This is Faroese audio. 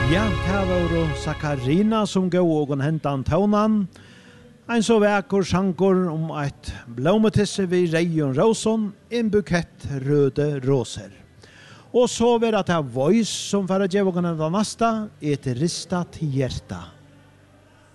Ja, det var Sakarina som gå og hentan tøvnan. Ein så vekker sjankor om et blommetisse vid Reion Rosen, en bukett røde roser. Og så var det Voice som for å gjøre den neste, et ristat hjerte.